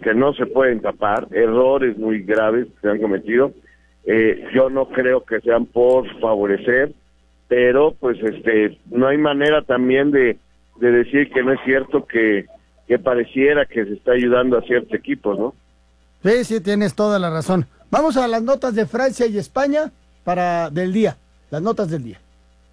que no se pueden tapar, errores muy graves que se han cometido. Yo no creo que sean por favorecer, pero pues no hay manera también de decir que no es cierto que pareciera que se está ayudando a ciertos equipos, ¿no? Sí, tienes toda la razón. Vamos a las notas de Francia y España del día, las notas del día.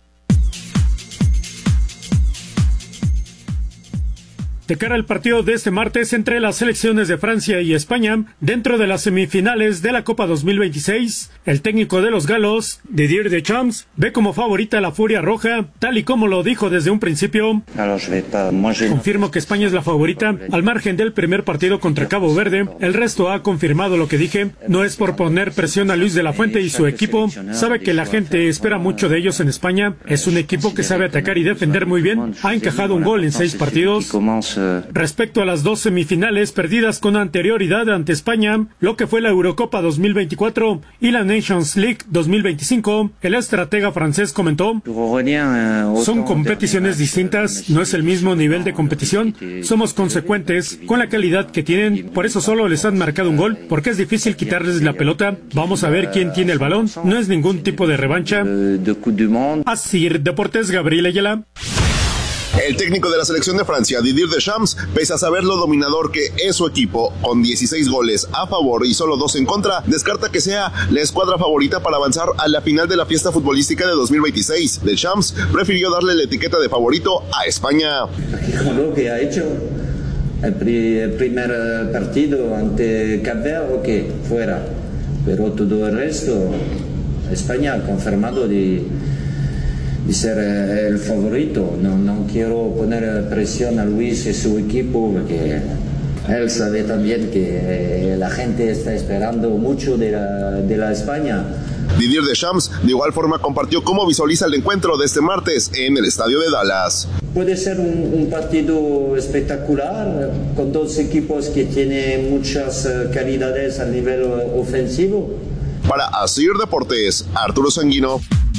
De cara al partido de este martes entre las selecciones de Francia y España, dentro de las semifinales de la Copa 2026, el técnico de los galos, Didier Deschamps, ve como favorita a la Furia Roja, tal y como lo dijo desde un principio. Confirmo que España es la favorita, al margen del primer partido contra Cabo Verde. El resto ha confirmado lo que dije. No es por poner presión a Luis de la Fuente y su equipo. Sabe que la gente espera mucho de ellos en España. Es un equipo que sabe atacar y defender muy bien. Ha encajado un gol en 6 partidos. Respecto a las 2 semifinales perdidas con anterioridad ante España, lo que fue la Eurocopa 2024 y la Nations League 2025, el estratega francés comentó: son competiciones distintas, no es el mismo nivel de competición, somos consecuentes con la calidad que tienen, por eso solo les han marcado un gol, porque es difícil quitarles la pelota, vamos a ver quién tiene el balón, no es ningún tipo de revancha. Así, Deportes, Gabriel Ayala. El técnico de la selección de Francia, Didier Deschamps, pese a saber lo dominador que es su equipo, con 16 goles a favor y solo 2 en contra, descarta que sea la escuadra favorita para avanzar a la final de la fiesta futbolística de 2026. Deschamps prefirió darle la etiqueta de favorito a España. Lo que ha hecho el primer partido ante Cabo Verde, fuera, pero todo el resto, España ha confirmado de ser el favorito. No quiero poner presión a Luis y su equipo, porque él sabe también que la gente está esperando mucho de la España. Didier Deschamps de igual forma compartió cómo visualiza el encuentro de este martes en el estadio de Dallas. Puede ser un partido espectacular, con 2 equipos que tienen muchas calidades a nivel ofensivo. Para Asir Deportes, Arturo Sanguino.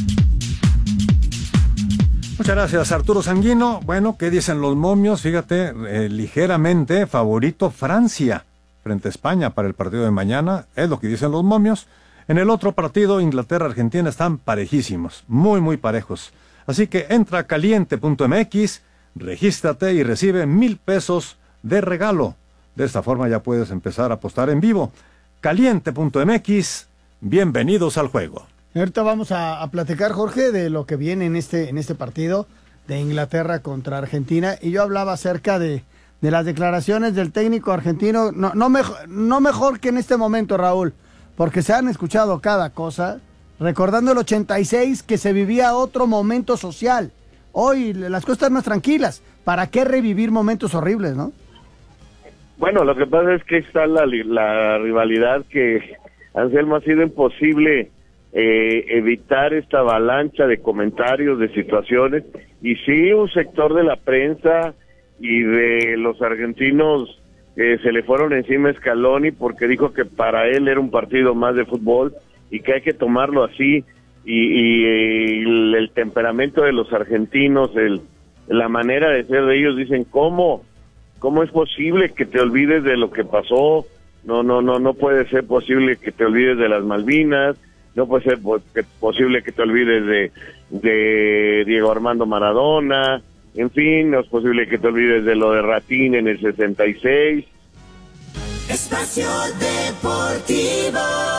Muchas gracias, Arturo Sanguino. Bueno, ¿qué dicen los momios? Fíjate, ligeramente favorito Francia frente a España para el partido de mañana. Es lo que dicen los momios. En el otro partido, Inglaterra-Argentina, están parejísimos, muy parejos. Así que entra a caliente.mx, regístrate y recibe 1,000 pesos de regalo. De esta forma ya puedes empezar a apostar en vivo. Caliente.mx, bienvenidos al juego. Ahorita vamos a platicar, Jorge, de lo que viene en este partido de Inglaterra contra Argentina. Y yo hablaba acerca de las declaraciones del técnico argentino. No mejor que en este momento, Raúl, porque se han escuchado cada cosa. Recordando el 86, que se vivía otro momento social. Hoy las cosas están más tranquilas. ¿Para qué revivir momentos horribles, no? Bueno, lo que pasa es que está la rivalidad que, Anselmo, ha sido imposible evitar esta avalancha de comentarios, de situaciones, y sí, un sector de la prensa y de los argentinos se le fueron encima a Scaloni porque dijo que para él era un partido más de fútbol y que hay que tomarlo así, y el temperamento de los argentinos, la manera de ser de ellos, dicen, ¿cómo es posible que te olvides de lo que pasó? No puede ser posible que te olvides de las Malvinas. No puede ser posible que te olvides de Diego Armando Maradona, en fin, no es posible que te olvides de lo de Ratín en el 66. Espacio Deportivo.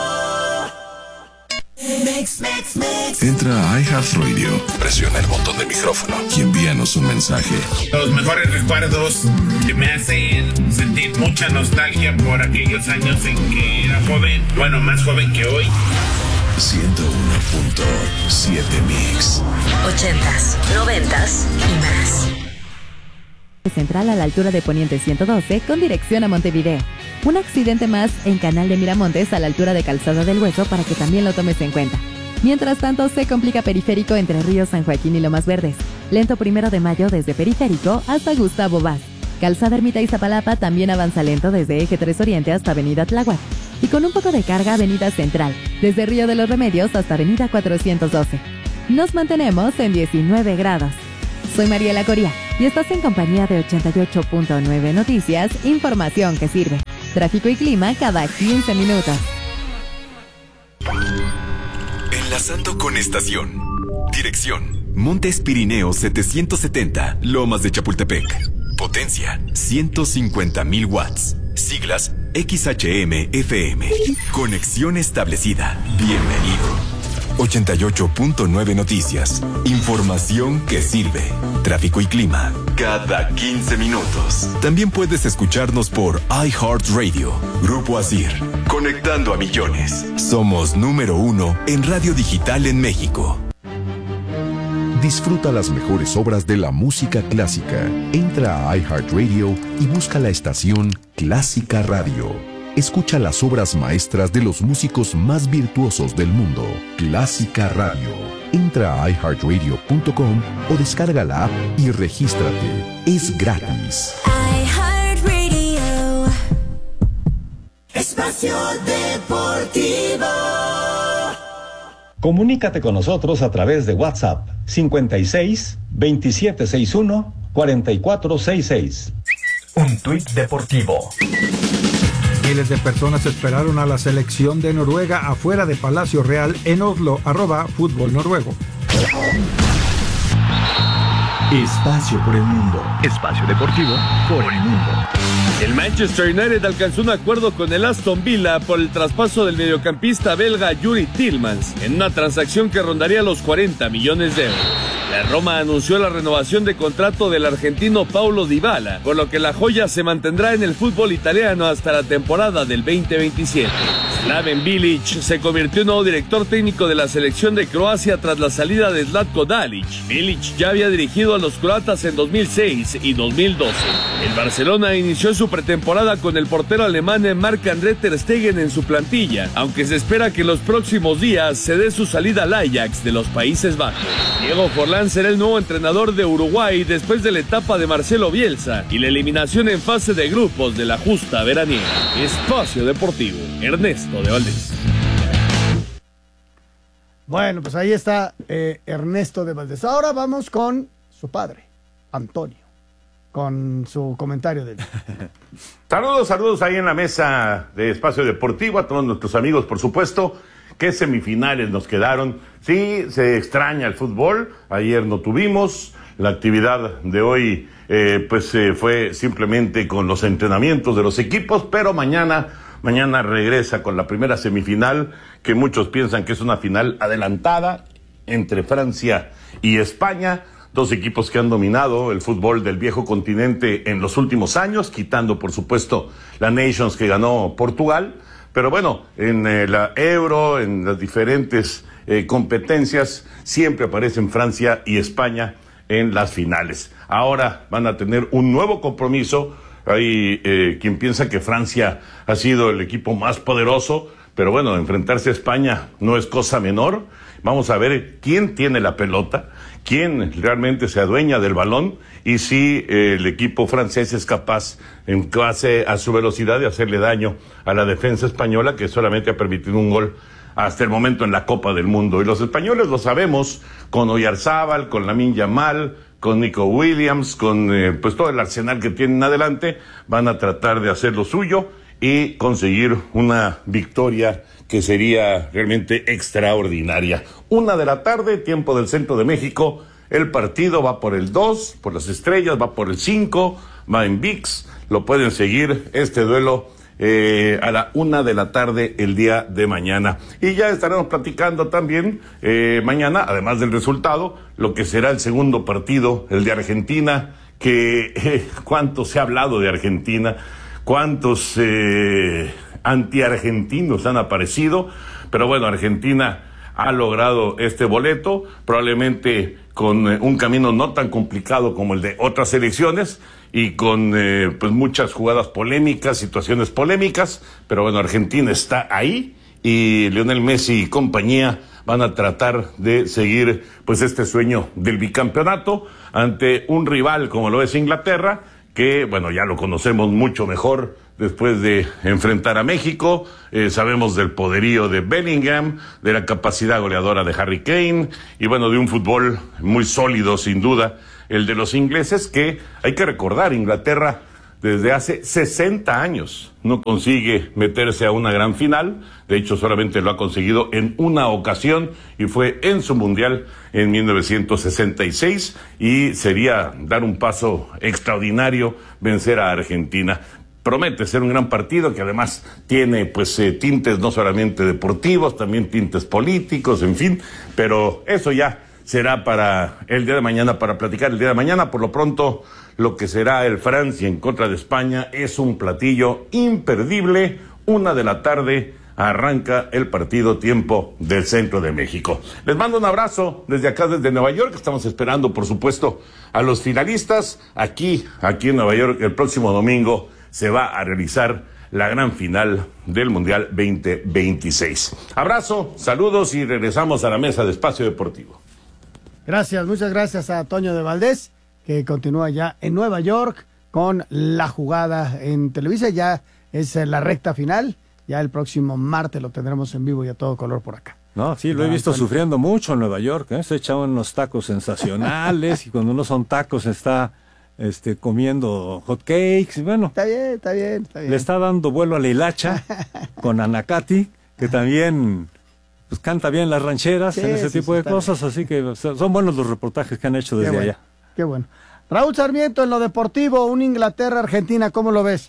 Entra a iHeartRadio, presiona el botón del micrófono y envíanos un mensaje. Los mejores recuerdos que me hacen sentir mucha nostalgia por aquellos años en que era joven, bueno, más joven que hoy. 101.7 Mix. 80s, 90s y más. Central a la altura de Poniente 112 con dirección a Montevideo. Un accidente más en Canal de Miramontes a la altura de Calzada del Hueso para que también lo tomes en cuenta. Mientras tanto, se complica Periférico entre Río San Joaquín y Lomas Verdes. Lento 1 de Mayo desde Periférico hasta Gustavo Vaz. Calzada Ermita Iztapalapa también avanza lento desde Eje 3 Oriente hasta Avenida Tláhuac. Y con un poco de carga Avenida Central, desde Río de los Remedios hasta Avenida 412. Nos mantenemos en 19 grados. Soy Mariela Coria y estás en compañía de 88.9 Noticias, información que sirve. Tráfico y clima cada 15 minutos. Enlazando con estación. Dirección: Montes Pirineos 770, Lomas de Chapultepec. Potencia: 150,000 watts. Siglas: XHM-FM. Conexión establecida. Bienvenido. 88.9 Noticias. Información que sirve. Tráfico y clima cada 15 minutos. También puedes escucharnos por iHeartRadio. Grupo Asir. Conectando a millones. Somos número 1 en radio digital en México. Disfruta las mejores obras de la música clásica. Entra a iHeartRadio y busca la estación Clásica Radio. Escucha las obras maestras de los músicos más virtuosos del mundo. Clásica Radio. Entra a iHeartRadio.com o descarga la app y regístrate. Es gratis. iHeartRadio. Espacio Deportivo. Comunícate con nosotros a través de WhatsApp 56 2761 4466. Un tuit deportivo. Miles de personas esperaron a la selección de Noruega afuera de Palacio Real en Oslo, @fútbol noruego. Espacio por el mundo. Espacio deportivo por el mundo. El Manchester United alcanzó un acuerdo con el Aston Villa por el traspaso del mediocampista belga Yuri Tillmans en una transacción que rondaría los 40 millones de euros. La Roma anunció la renovación de contrato del argentino Paulo Dybala, por lo que la joya se mantendrá en el fútbol italiano hasta la temporada del 2027. Slaven Bilic se convirtió en nuevo director técnico de la selección de Croacia tras la salida de Zlatko Dalic. Bilic ya había dirigido a los croatas en 2006 y 2012. El Barcelona inició su pretemporada con el portero alemán Marc-André ter Stegen en su plantilla, aunque se espera que en los próximos días se dé su salida al Ajax de los Países Bajos. Diego Forlán será el nuevo entrenador de Uruguay después de la etapa de Marcelo Bielsa y la eliminación en fase de grupos de la justa veraniega. Espacio Deportivo, Ernesto de Valdés. Bueno, pues ahí está Ernesto de Valdés. Ahora vamos con su padre, Antonio, con su comentario de él. Saludos ahí en la mesa de Espacio Deportivo, a todos nuestros amigos, por supuesto. ¿Qué semifinales nos quedaron? Sí, se extraña el fútbol. Ayer no tuvimos. La actividad de hoy fue simplemente con los entrenamientos de los equipos, pero mañana regresa con la primera semifinal, que muchos piensan que es una final adelantada entre Francia y España. Dos equipos que han dominado el fútbol del viejo continente en los últimos años, quitando, por supuesto, la Nations que ganó Portugal. Pero bueno, en la Euro, en las diferentes competencias, siempre aparecen Francia y España en las finales. Ahora van a tener un nuevo compromiso. Hay quien piensa que Francia ha sido el equipo más poderoso, pero bueno, enfrentarse a España no es cosa menor. Vamos a ver quién tiene la pelota, quién realmente se adueña del balón y si el equipo francés es capaz, en base a su velocidad, de hacerle daño a la defensa española, que solamente ha permitido un gol hasta el momento en la Copa del Mundo. Y los españoles lo sabemos, con Oyarzábal, con Lamine Yamal, con Nico Williams, con todo el arsenal que tienen adelante, van a tratar de hacer lo suyo y conseguir una victoria que sería realmente extraordinaria. 1:00 p.m, tiempo del centro de México. El partido va por el 2, por las estrellas, va por el 5, va en ViX. Lo pueden seguir, este duelo, a la 1:00 p.m. el día de mañana. Y ya estaremos platicando también mañana, además del resultado, lo que será el segundo partido, el de Argentina, que cuánto se ha hablado de Argentina, cuántos anti-argentinos han aparecido, pero bueno, Argentina ha logrado este boleto, probablemente con un camino no tan complicado como el de otras selecciones y con muchas jugadas polémicas, situaciones polémicas, pero bueno, Argentina está ahí y Lionel Messi y compañía van a tratar de seguir este sueño del bicampeonato ante un rival como lo es Inglaterra, que bueno, ya lo conocemos mucho mejor después de enfrentar a México. Sabemos del poderío de Bellingham, de la capacidad goleadora de Harry Kane y bueno, de un fútbol muy sólido sin duda, el de los ingleses, que hay que recordar, Inglaterra desde hace 60 años no consigue meterse a una gran final. De hecho, solamente lo ha conseguido en una ocasión y fue en su mundial en 1966, y sería dar un paso extraordinario vencer a Argentina. Promete ser un gran partido que además tiene tintes no solamente deportivos, también tintes políticos, en fin, pero eso ya será para el día de mañana, para platicar el día de mañana. Por lo pronto, lo que será el Francia en contra de España es un platillo imperdible. 1:00 p.m. arranca el partido, tiempo del centro de México. Les mando un abrazo desde acá, desde Nueva York. Estamos esperando, por supuesto, a los finalistas. Aquí en Nueva York, el próximo domingo se va a realizar la gran final del Mundial 2026. Abrazo, saludos y regresamos a la mesa de Espacio Deportivo. Gracias, muchas gracias a Toño de Valdés, que continúa ya en Nueva York con la jugada en Televisa. Ya es la recta final. Ya el próximo martes lo tendremos en vivo y a todo color por acá. No, sí, lo he visto sufriendo mucho en Nueva York, ¿eh? Se echa unos tacos sensacionales y cuando no son tacos está comiendo hot cakes. Bueno, está bien. Le está dando vuelo a la hilacha con Anacati, que también pues canta bien las rancheras, en ese tipo de cosas, bien. Así que son buenos los reportajes que han hecho desde allá. Qué bueno. Raúl Sarmiento, en lo deportivo, un Inglaterra-Argentina, ¿cómo lo ves?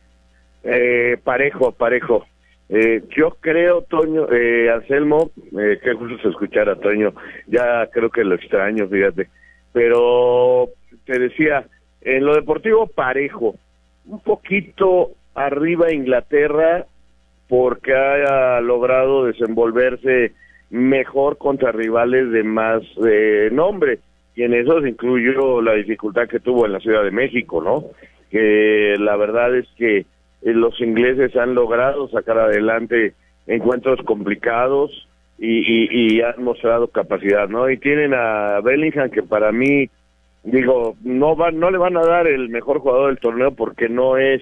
Parejo. Yo creo, Toño, Anselmo, qué gusto escuchar a Toño, ya creo que lo extraño, fíjate, pero te decía, en lo deportivo parejo, un poquito arriba Inglaterra, porque ha logrado desenvolverse mejor contra rivales de más nombre, y en eso se incluyó la dificultad que tuvo en la Ciudad de México, ¿no? Que la verdad es que los ingleses han logrado sacar adelante encuentros complicados y han mostrado capacidad, ¿no? Y tienen a Bellingham, que para mí, digo, no le van a dar el mejor jugador del torneo porque no es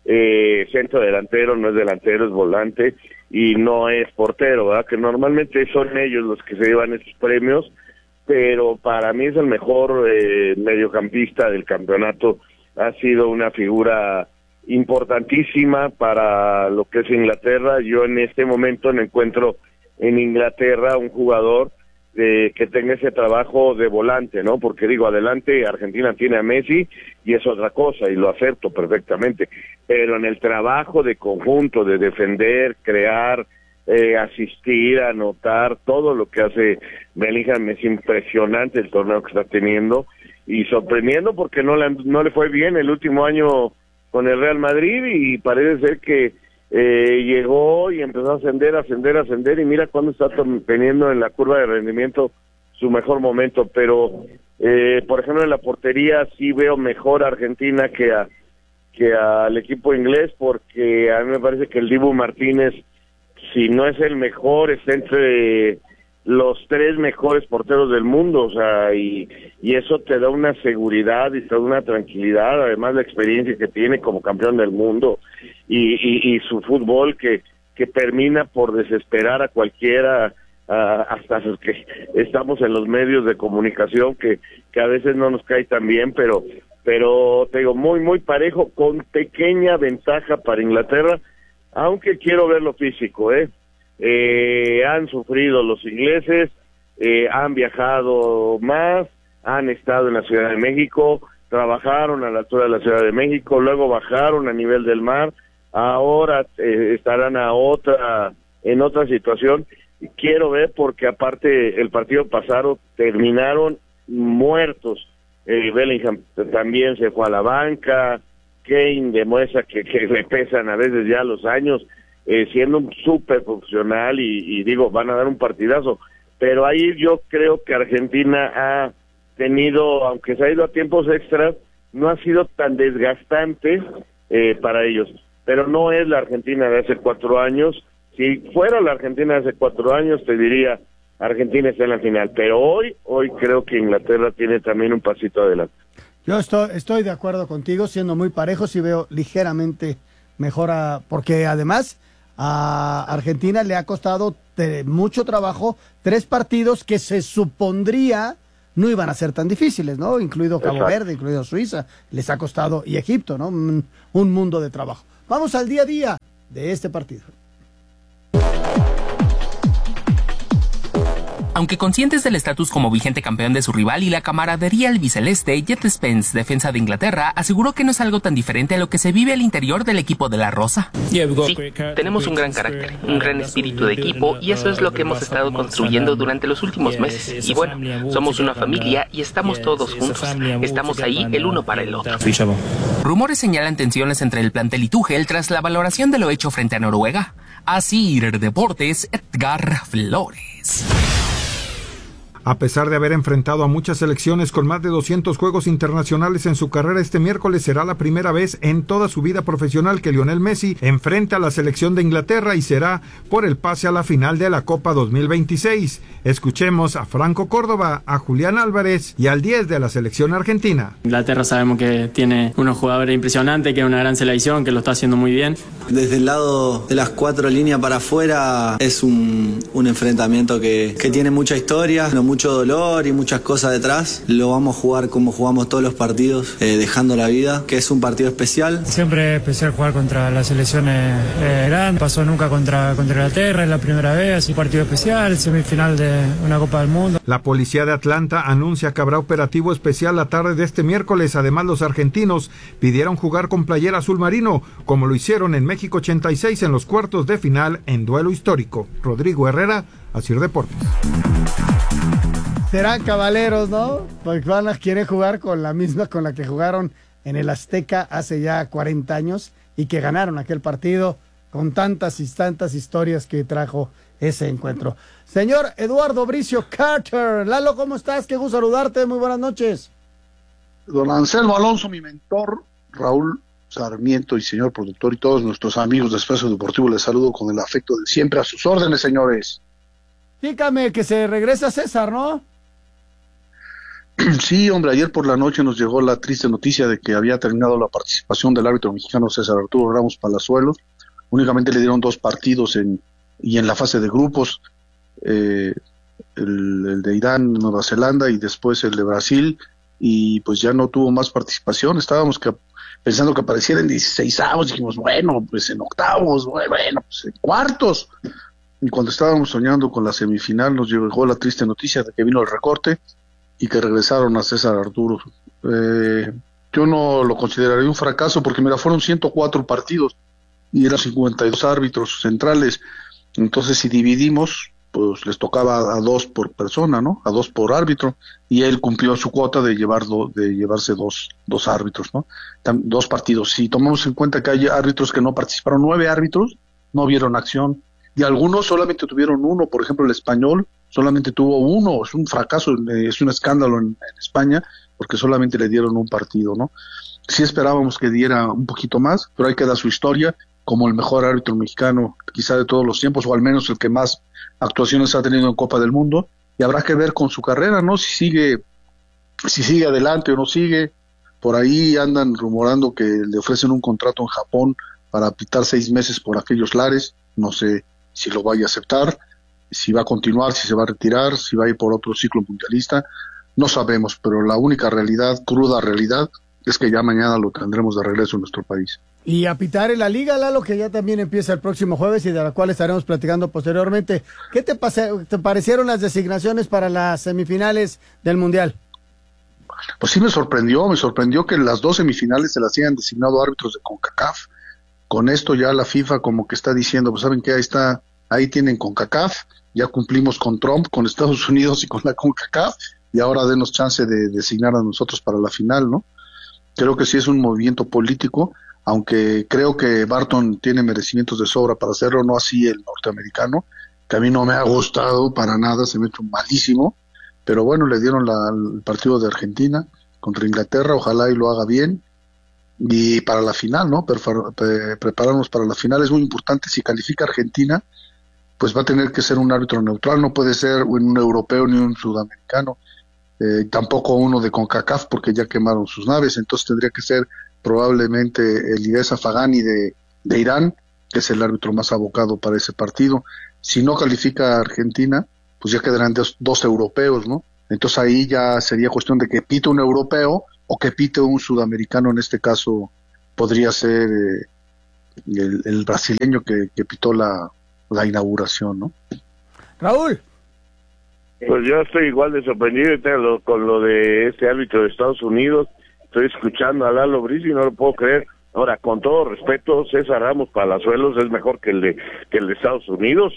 centro delantero, no es delantero, es volante y no es portero, ¿verdad? Que normalmente son ellos los que se llevan esos premios, pero para mí es el mejor mediocampista del campeonato. Ha sido una figura importantísima para lo que es Inglaterra. Yo en este momento no encuentro en Inglaterra un jugador que tenga ese trabajo de volante, ¿no? Porque digo, adelante Argentina tiene a Messi y es otra cosa y lo acepto perfectamente, pero en el trabajo de conjunto, de defender, crear, asistir, anotar, todo lo que hace Bellingham es impresionante el torneo que está teniendo y sorprendiendo porque no le fue bien el último año con el Real Madrid y parece ser que llegó y empezó a ascender y mira cuándo está teniendo en la curva de rendimiento su mejor momento, pero por ejemplo en la portería sí veo mejor a Argentina que al equipo inglés, porque a mí me parece que el Dibu Martínez, si no es el mejor, está entre los 3 mejores porteros del mundo, o sea, y eso te da una seguridad y te da una tranquilidad, además la experiencia que tiene como campeón del mundo y su fútbol que termina por desesperar a cualquiera, hasta los que estamos en los medios de comunicación, que a veces no nos cae tan bien, pero te digo, muy, muy parejo, con pequeña ventaja para Inglaterra, aunque quiero ver lo físico, han sufrido los ingleses, han viajado más, han estado en la Ciudad de México, trabajaron a la altura de la Ciudad de México, luego bajaron a nivel del mar, ahora estarán en otra situación. Quiero ver porque aparte el partido pasado terminaron muertos. Bellingham también se fue a la banca, Kane demuestra que le pesan a veces ya los años, siendo un súper profesional y digo, van a dar un partidazo, pero ahí yo creo que Argentina ha tenido, aunque se ha ido a tiempos extras, no ha sido tan desgastante para ellos, pero no es la Argentina de hace 4 años. Si fuera la Argentina de hace 4 años te diría, Argentina está en la final, pero hoy creo que Inglaterra tiene también un pasito adelante. Yo estoy de acuerdo contigo, siendo muy parejos y veo ligeramente mejor porque además a Argentina le ha costado mucho trabajo 3 partidos que se supondría no iban a ser tan difíciles, ¿no? Incluido Cabo Exacto. Verde, incluido Suiza, les ha costado, y Egipto, ¿no? Un mundo de trabajo. Vamos al día a día de este partido. Aunque conscientes del estatus como vigente campeón de su rival y la camaradería albiceleste, Jet Spence, defensa de Inglaterra, aseguró que no es algo tan diferente a lo que se vive al interior del equipo de la Rosa. Sí, tenemos un gran carácter, un gran espíritu de equipo y eso es lo que hemos estado construyendo durante los últimos meses. Y bueno, somos una familia y estamos todos juntos. Estamos ahí el uno para el otro. Rumores señalan tensiones entre el plantel y Tuchel tras la valoración de lo hecho frente a Noruega. Así, Deportes, Edgar Flores. A pesar de haber enfrentado a muchas selecciones con más de 200 juegos internacionales en su carrera, este miércoles será la primera vez en toda su vida profesional que Lionel Messi enfrenta a la selección de Inglaterra y será por el pase a la final de la Copa 2026. Escuchemos a Franco Córdoba, a Julián Álvarez y al 10 de la selección argentina. Inglaterra sabemos que tiene unos jugadores impresionantes, que es una gran selección, que lo está haciendo muy bien. Desde el lado de las 4 líneas para afuera es un enfrentamiento que tiene mucha historia, mucho dolor y muchas cosas detrás. Lo vamos a jugar como jugamos todos los partidos, dejando la vida, que es un partido especial. Siempre es especial jugar contra las selecciones grandes. Pasó nunca contra Inglaterra, es la primera vez, un partido especial, semifinal de una Copa del Mundo. La policía de Atlanta anuncia que habrá operativo especial la tarde de este miércoles. Además, los argentinos pidieron jugar con playera azul marino, como lo hicieron en México 86 en los cuartos de final en duelo histórico. Rodrigo Herrera, Asir Deportes. Serán caballeros, ¿no? Porque quieren jugar con la misma con la que jugaron en el Azteca hace ya 40 años y que ganaron aquel partido con tantas y tantas historias que trajo ese encuentro. Señor Eduardo Bricio Carter. Lalo, ¿cómo estás? Qué gusto saludarte. Muy buenas noches. Don Anselmo Alonso, mi mentor, Raúl Sarmiento y señor productor y todos nuestros amigos de Espacio Deportivo, les saludo con el afecto de siempre. A sus órdenes, señores. Dígame que se regresa César, ¿no? Sí, hombre, ayer por la noche nos llegó la triste noticia de que había terminado la participación del árbitro mexicano César Arturo Ramos Palazuelos. Únicamente le dieron 2 partidos y en la fase de grupos, el de Irán, Nueva Zelanda y después el de Brasil, y pues ya no tuvo más participación. Estábamos pensando que apareciera en 16avos, dijimos, bueno, pues en octavos, bueno, pues en cuartos. Y cuando estábamos soñando con la semifinal nos llegó la triste noticia de que vino el recorte y que regresaron a César Arturo. Yo no lo consideraría un fracaso porque, mira, fueron 104 partidos y eran 52 árbitros centrales. Entonces, si dividimos, pues les tocaba a 2 por persona, ¿no? A 2 por árbitro, y él cumplió su cuota de llevarse dos árbitros, ¿no? 2 partidos. Si tomamos en cuenta que hay árbitros que no participaron, 9 árbitros no vieron acción, y algunos solamente tuvieron 1, por ejemplo, el español solamente tuvo 1, es un fracaso, es un escándalo en España, porque solamente le dieron un partido, ¿no? Sí esperábamos que diera un poquito más, pero ahí queda su historia como el mejor árbitro mexicano, quizá de todos los tiempos, o al menos el que más actuaciones ha tenido en Copa del Mundo, y habrá que ver con su carrera, ¿no? Si sigue adelante o no sigue. Por ahí andan rumorando que le ofrecen un contrato en Japón para pitar 6 meses por aquellos lares, no sé si lo vaya a aceptar, si va a continuar, si se va a retirar, si va a ir por otro ciclo mundialista, no sabemos, pero la única realidad, cruda realidad, es que ya mañana lo tendremos de regreso en nuestro país. Y a pitar en la Liga, Lalo, que ya también empieza el próximo jueves y de la cual estaremos platicando posteriormente. ¿Qué te parecieron las designaciones para las semifinales del Mundial? Pues sí me sorprendió que las 2 semifinales se las hayan designado árbitros de CONCACAF. Con esto ya la FIFA como que está diciendo, pues saben que ahí tienen CONCACAF, ya cumplimos con Trump, con Estados Unidos y con la CONCACAF, y ahora denos chance de designar a nosotros para la final, ¿no? Creo que sí es un movimiento político, aunque creo que Barton tiene merecimientos de sobra para hacerlo, no así el norteamericano, que a mí no me ha gustado para nada, se me ha hecho malísimo, pero bueno, le dieron el partido de Argentina contra Inglaterra, ojalá y lo haga bien, y para la final, ¿no? Prepararnos para la final es muy importante. Si califica Argentina, pues va a tener que ser un árbitro neutral, no puede ser un europeo ni un sudamericano, tampoco uno de CONCACAF porque ya quemaron sus naves, entonces tendría que ser probablemente el Idrissa Fagani de Irán, que es el árbitro más abocado para ese partido. Si no califica a Argentina, pues ya quedarán 2 europeos, ¿no? Entonces ahí ya sería cuestión de que pite un europeo o que pite un sudamericano, en este caso podría ser el brasileño que pitó la inauguración, ¿no? Raúl. Pues yo estoy igual de sorprendido con lo de este árbitro de Estados Unidos. Estoy escuchando a Lalo Briz y no lo puedo creer. Ahora, con todo respeto, César Ramos Palazuelos es mejor que el de Estados Unidos.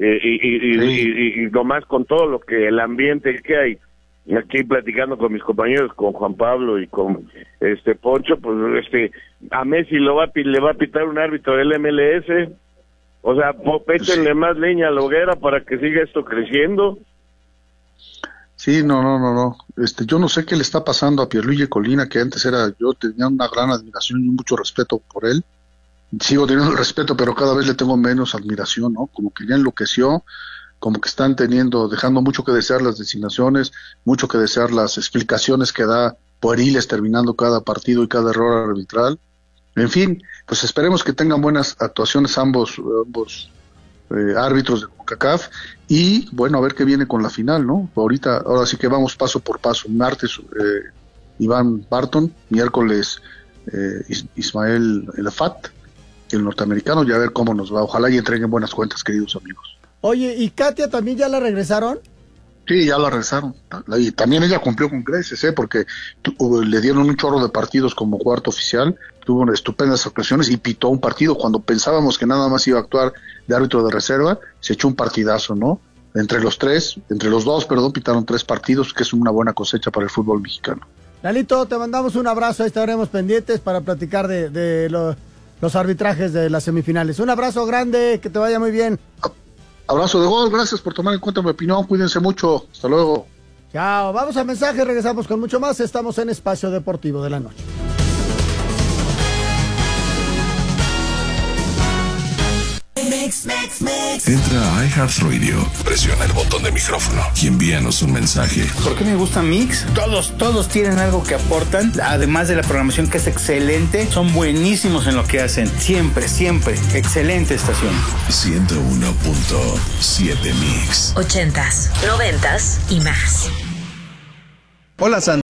Y nomás con todo lo que el ambiente que hay aquí platicando con mis compañeros, con Juan Pablo y con Poncho, pues a Messi le va a pitar un árbitro del MLS. O sea, pétenle más leña a la hoguera para que siga esto creciendo. Sí, no. Yo no sé qué le está pasando a Pierluigi Colina, que antes yo tenía una gran admiración y mucho respeto por él. Sigo teniendo el respeto, pero cada vez le tengo menos admiración, ¿no? Como que ya enloqueció, como que están dejando mucho que desear las designaciones, mucho que desear las explicaciones que da pueriles terminando cada partido y cada error arbitral. En fin, pues esperemos que tengan buenas actuaciones ambos árbitros de CONCACAF y bueno, a ver qué viene con la final, ¿no? Ahora sí que vamos paso por paso. Martes Iván Barton, miércoles Ismael Elafat, el norteamericano, y a ver cómo nos va. Ojalá y entreguen buenas cuentas, queridos amigos. Oye, ¿y Katia también ya la regresaron? Sí, ya la regresaron. Y también ella cumplió con creces, porque le dieron un chorro de partidos como cuarto oficial, tuvo estupendas actuaciones y pitó un partido cuando pensábamos que nada más iba a actuar de árbitro de reserva, se echó un partidazo, ¿no? Entre los dos, pitaron 3 partidos, que es una buena cosecha para el fútbol mexicano. Lalito, te mandamos un abrazo, ahí estaremos pendientes para platicar de los arbitrajes de las semifinales. Un abrazo grande, que te vaya muy bien. Abrazo de gol, gracias por tomar en cuenta mi opinión, cuídense mucho, hasta luego. Chao, vamos a mensaje, regresamos con mucho más, estamos en Espacio Deportivo de la Noche. Entra a iHeartRadio, presiona el botón de micrófono y envíanos un mensaje. ¿Por qué me gusta Mix? Todos tienen algo que aportan, además de la programación que es excelente, son buenísimos en lo que hacen, siempre, excelente estación. 101.7 Mix. 80s, 90s y más. Hola,